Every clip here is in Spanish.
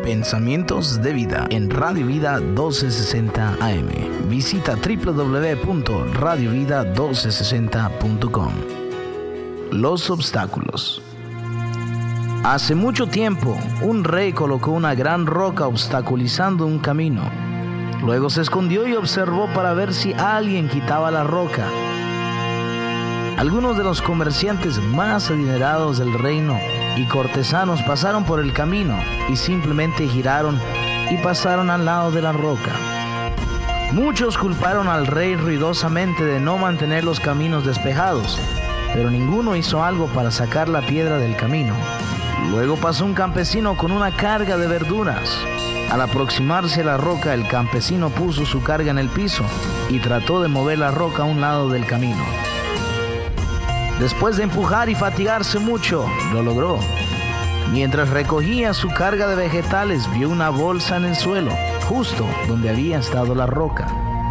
Pensamientos de Vida en Radio Vida 1260 AM. Visita www.radiovida1260.com. Los obstáculos. Hace mucho tiempo, un rey colocó una gran roca obstaculizando un camino. Luego se escondió y observó para ver si alguien quitaba la roca. Algunos de los comerciantes más adinerados del reino y cortesanos pasaron por el camino y simplemente giraron y pasaron al lado de la roca. Muchos culparon al rey ruidosamente de no mantener los caminos despejados, pero ninguno hizo algo para sacar la piedra del camino. Luego pasó un campesino con una carga de verduras. Al aproximarse a la roca, el campesino puso su carga en el piso y trató de mover la roca a un lado del camino. Después de empujar y fatigarse mucho, lo logró. Mientras recogía su carga de vegetales, vio una bolsa en el suelo, justo donde había estado la roca.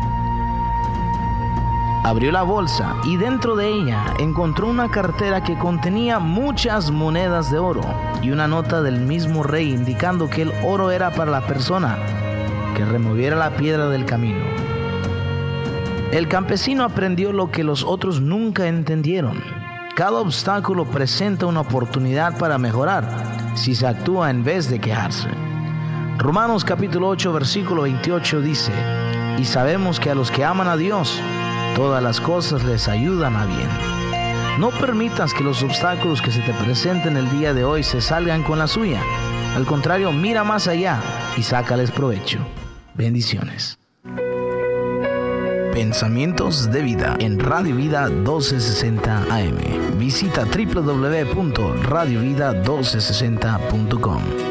Abrió la bolsa y dentro de ella encontró una cartera que contenía muchas monedas de oro y una nota del mismo rey indicando que el oro era para la persona que removiera la piedra del camino. El campesino aprendió lo que los otros nunca entendieron. Cada obstáculo presenta una oportunidad para mejorar si se actúa en vez de quejarse. Romanos capítulo 8 versículo 28 dice: y sabemos que a los que aman a Dios, todas las cosas les ayudan a bien. No permitas que los obstáculos que se te presenten el día de hoy se salgan con la suya. Al contrario, mira más allá y sácales provecho. Bendiciones. Pensamientos de Vida en Radio Vida 1260 AM. Visita www.radiovida1260.com.